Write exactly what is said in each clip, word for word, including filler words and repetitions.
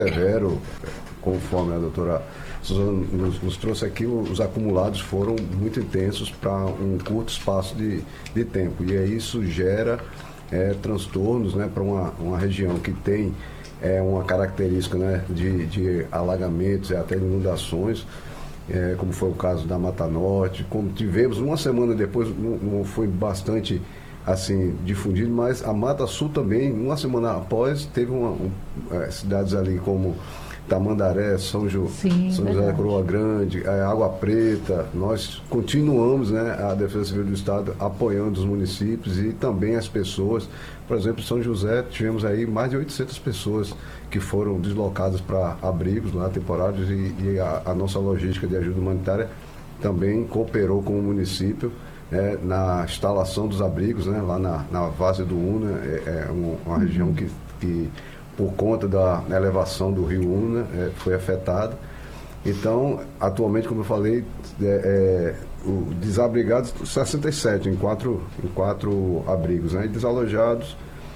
severo, conforme a doutora Suzana nos, nos trouxe aqui, os acumulados foram muito intensos para um curto espaço de, de tempo. E aí isso gera é, transtornos, né, para uma, uma região que tem é, uma característica, né, de, de alagamentos e até inundações, é, como foi o caso da Mata Norte, como tivemos uma semana depois, não, não foi bastante assim difundido, mas a Mata Sul também, uma semana após, teve uma, um, é, cidades ali como Tamandaré, São, Ju, Sim, São José da Coroa Grande, é, Água Preta. Nós continuamos, né, a Defesa Civil do Estado apoiando os municípios e também as pessoas. Por exemplo, em São José tivemos aí mais de oitocentas pessoas que foram deslocadas para abrigos lá temporários e, e a, a nossa logística de ajuda humanitária também cooperou com o município é, na instalação dos abrigos, né, lá na, na Várzea do Una, é, é uma, uma região que, que por conta da elevação do rio Una, é, foi afetada. Então, atualmente, como eu falei, é, é, o desabrigados, sessenta e sete em quatro, em quatro abrigos, né? E desalojados,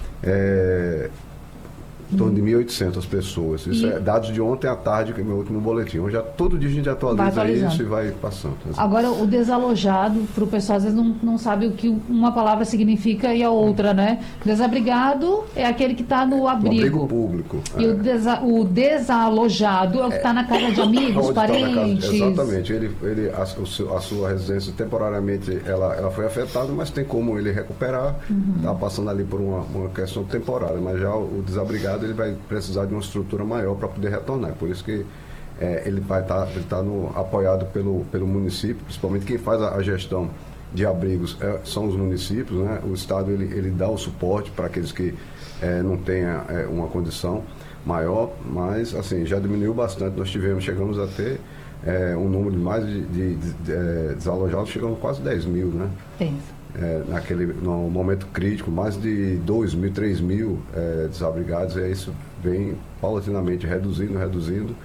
é, em torno de mil e oitocentas pessoas. Isso e... é dados de ontem à tarde, que é meu último boletim. Hoje, todo dia a gente atualiza isso e vai passando. Agora, o desalojado, para o pessoal, às vezes não, não sabe o que uma palavra significa e a outra, né? Desabrigado é aquele que está no abrigo. No abrigo público. E é. o, desa, o desalojado é o que está na casa de amigos, parentes. Tá casa, exatamente. Ele, ele, a, a sua residência temporariamente ela, ela foi afetada, mas tem como ele recuperar. Está uhum. passando ali por uma, uma questão temporária, mas já o, o desabrigado ele vai precisar de uma estrutura maior para poder retornar. Por isso que é, ele vai estar tá, ele tá no, apoiado pelo, pelo município, principalmente quem faz a, a gestão de abrigos é, são os municípios, né? O Estado ele, ele dá o suporte para aqueles que é, não tenham é, uma condição maior, mas assim, já diminuiu bastante. Nós tivemos, chegamos a ter é, um número de mais de, de, de, de é, desalojados, chegando a quase dez mil, né? Tem. É, naquele, no momento crítico, mais de dois mil, três mil é, desabrigados, e isso vem paulatinamente reduzindo, reduzindo.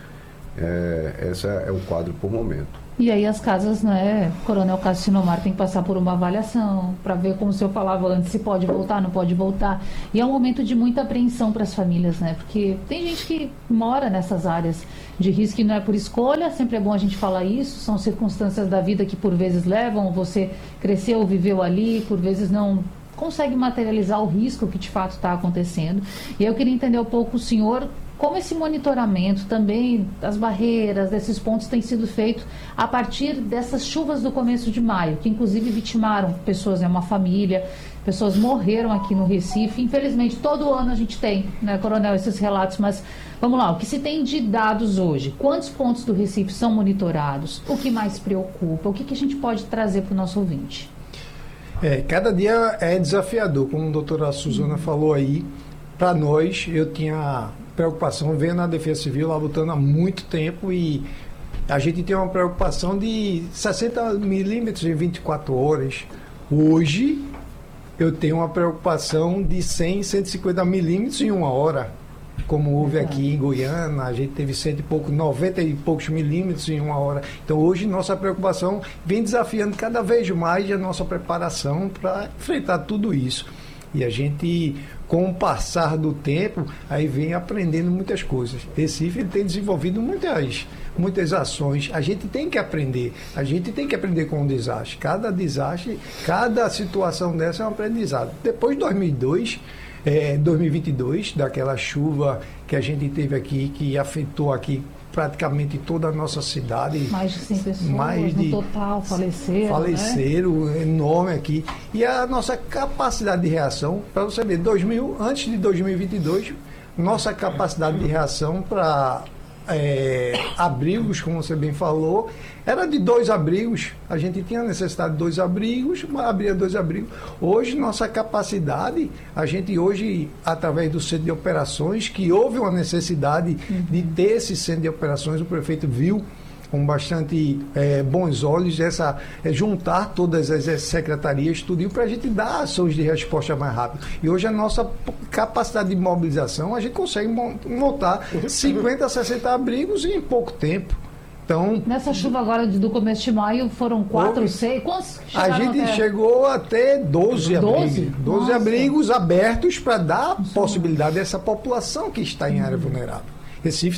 É, esse é, é o quadro por momento. E aí as casas, né, Coronel Cássio Sinomar tem que passar por uma avaliação para ver, como o senhor falava antes, se pode voltar, não pode voltar. E é um momento de muita apreensão para as famílias, né, porque tem gente que mora nessas áreas de risco e não é por escolha, sempre é bom a gente falar isso, são circunstâncias da vida que por vezes levam, você cresceu, viveu ali, por vezes não consegue materializar o risco que de fato está acontecendo. E eu queria entender um pouco o senhor, como esse monitoramento também das barreiras, desses pontos tem sido feito a partir dessas chuvas do começo de maio, que inclusive vitimaram pessoas, é né, uma família, pessoas morreram aqui no Recife. Infelizmente, todo ano a gente tem, né, Coronel, esses relatos, mas vamos lá, o que se tem de dados hoje? Quantos pontos do Recife são monitorados? O que mais preocupa? O que, que a gente pode trazer para o nosso ouvinte? É, cada dia é desafiador, como a doutora Suzana falou aí. Para nós, eu tinha preocupação vendo a Defesa Civil lá lutando há muito tempo e a gente tem uma preocupação de sessenta milímetros em vinte e quatro horas. Hoje, eu tenho uma preocupação de cem, cento e cinquenta milímetros em uma hora, como houve aqui em Goiânia, a gente teve cento e pouco, noventa e poucos milímetros em uma hora. Então, hoje, nossa preocupação vem desafiando cada vez mais a nossa preparação para enfrentar tudo isso. E a gente, com o passar do tempo, aí vem aprendendo muitas coisas. Recife ele tem desenvolvido muitas, muitas ações. A gente tem que aprender. A gente tem que aprender com o desastre. Cada desastre, cada situação dessa é um aprendizado. Depois de dois mil e dois, é, dois mil e vinte e dois, daquela chuva que a gente teve aqui, que afetou aqui praticamente toda a nossa cidade. Mais de cem pessoas mais de, no total faleceram, Faleceram, né? Enorme aqui. E a nossa capacidade de reação, para você ver, dois mil, antes de dois mil e vinte e dois, nossa capacidade de reação para é, abrigos, como você bem falou, era de dois abrigos. A gente tinha necessidade de dois abrigos, abria dois abrigos. Hoje, nossa capacidade, a gente hoje, através do centro de operações, que houve uma necessidade uhum. de ter esse centro de operações, o prefeito viu com bastante é, bons olhos essa, é, juntar todas as secretarias, tudo para a gente dar ações de resposta mais rápido. E hoje a nossa capacidade de mobilização, a gente consegue montar cinquenta, sessenta abrigos em pouco tempo. Então, nessa chuva agora do começo de maio foram quatro, seis, quantos a gente até... chegou a ter doze abrigos, doze abrigos abertos para dar a possibilidade dessa população que está em área vulnerável. Recife